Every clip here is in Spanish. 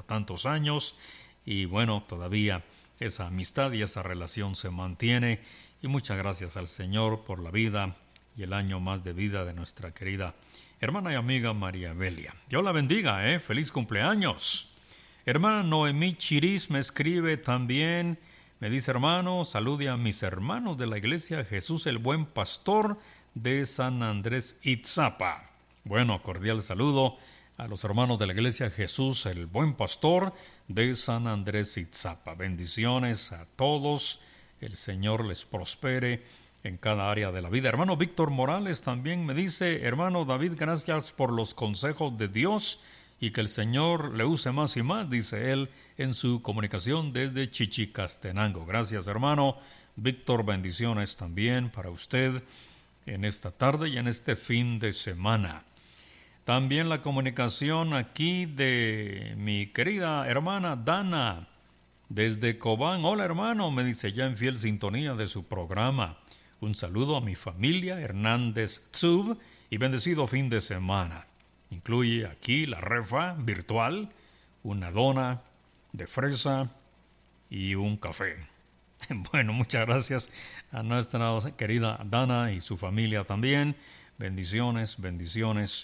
tantos años y bueno, todavía esa amistad y esa relación se mantiene y muchas gracias al Señor por la vida y el año más de vida de nuestra querida hermana y amiga María Belia. Dios la bendiga, feliz cumpleaños. Hermana Noemí Chiris me escribe también, me dice: hermano, salude a mis hermanos de la iglesia Jesús el Buen Pastor de San Andrés Itzapa. Bueno, cordial saludo a los hermanos de la iglesia Jesús el Buen Pastor de San Andrés Itzapa. Bendiciones a todos, el Señor les prospere en cada área de la vida. Hermano Víctor Morales también me dice: hermano David, gracias por los consejos de Dios y que el Señor le use más y más, dice él en su comunicación desde Chichicastenango. Gracias, hermano Víctor, bendiciones también para usted en esta tarde y en este fin de semana. También la comunicación aquí de mi querida hermana Dana desde Cobán. Hola, hermano, me dice, ya en fiel sintonía de su programa. Un saludo a mi familia Hernández Tzub y bendecido fin de semana. Incluye aquí la refa virtual, una dona de fresa y un café. Bueno, muchas gracias a nuestra querida Dana y su familia también. Bendiciones, bendiciones,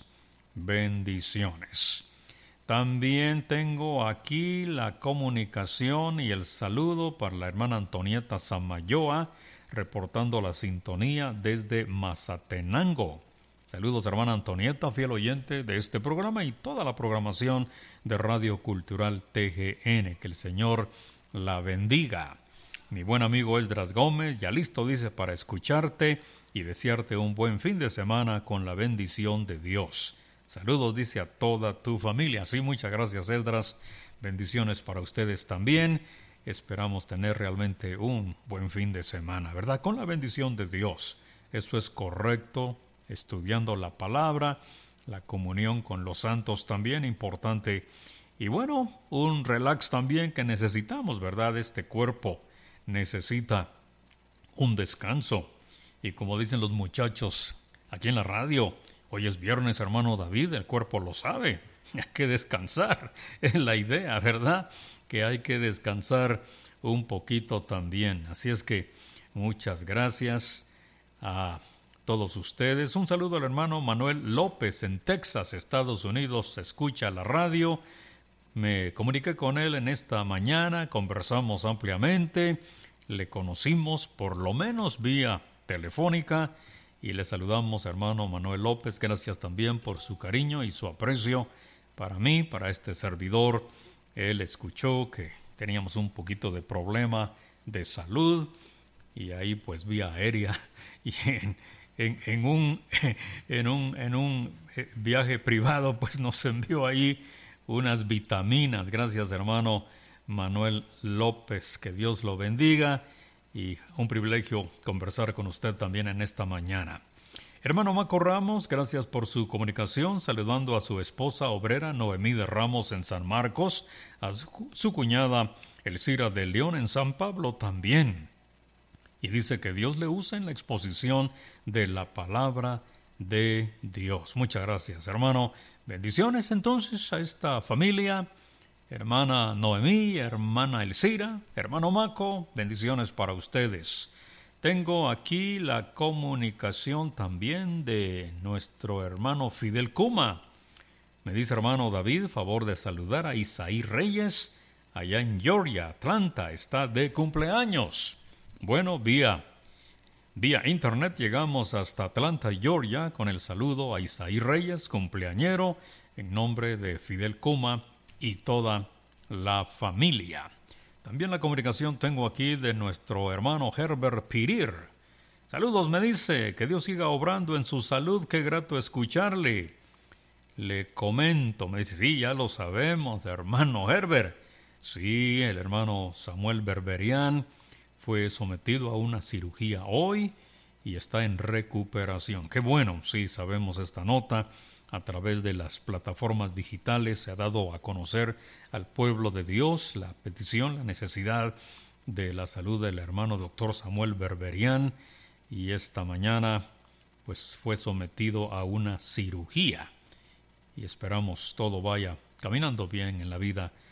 bendiciones. También tengo aquí la comunicación y el saludo para la hermana Antonieta Samayoa, reportando la sintonía desde Mazatenango. Saludos, hermana Antonieta, fiel oyente de este programa y toda la programación de Radio Cultural TGN. Que el Señor la bendiga. Mi buen amigo Esdras Gómez, ya listo, dice, para escucharte y desearte un buen fin de semana con la bendición de Dios. Saludos, dice, a toda tu familia. Sí, muchas gracias, Esdras. Bendiciones para ustedes también. Esperamos tener realmente un buen fin de semana, ¿verdad? Con la bendición de Dios. Eso es correcto. Estudiando la palabra, la comunión con los santos también importante. Y bueno, un relax también que necesitamos, ¿verdad? Este cuerpo necesita un descanso. Y como dicen los muchachos aquí en la radio, hoy es viernes, hermano David, el cuerpo lo sabe. Hay que descansar, es la idea, ¿verdad? Que hay que descansar un poquito también. Así es que muchas gracias a todos ustedes. Un saludo al hermano Manuel López en Texas, Estados Unidos. Escucha la radio. Me comuniqué con él en esta mañana, conversamos ampliamente, le conocimos por lo menos vía telefónica y le saludamos, hermano Manuel López. Gracias también por su cariño y su aprecio para mí, para este servidor. Él escuchó que teníamos un poquito de problema de salud y ahí pues vía aérea y en un viaje privado pues nos envió ahí unas vitaminas. Gracias, hermano Manuel López, que Dios lo bendiga y un privilegio conversar con usted también en esta mañana. Hermano Maco Ramos, gracias por su comunicación, saludando a su esposa obrera Noemí de Ramos en San Marcos, a su cuñada Elcira de León en San Pablo también. Y dice que Dios le usa en la exposición de la palabra de Dios. Muchas gracias, hermano. Bendiciones entonces a esta familia, hermana Noemí, hermana Elcira, hermano Maco, bendiciones para ustedes. Tengo aquí la comunicación también de nuestro hermano Fidel Cuma. Me dice, hermano David, favor de saludar a Isaí Reyes, allá en Georgia, Atlanta, está de cumpleaños. Bueno, vía internet llegamos hasta Atlanta, Georgia, con el saludo a Isaí Reyes, cumpleañero, en nombre de Fidel Cuma y toda la familia. También la comunicación tengo aquí de nuestro hermano Herbert Pirir. Saludos, me dice, que Dios siga obrando en su salud, qué grato escucharle. Le comento, me dice, sí, ya lo sabemos, hermano Herbert. Sí, el hermano Samuel Berberian fue sometido a una cirugía hoy y está en recuperación. Qué bueno, sí, sabemos esta nota. A través de las plataformas digitales se ha dado a conocer al pueblo de Dios la petición, la necesidad de la salud del hermano doctor Samuel Berberian, y esta mañana pues fue sometido a una cirugía y esperamos todo vaya caminando bien en la vida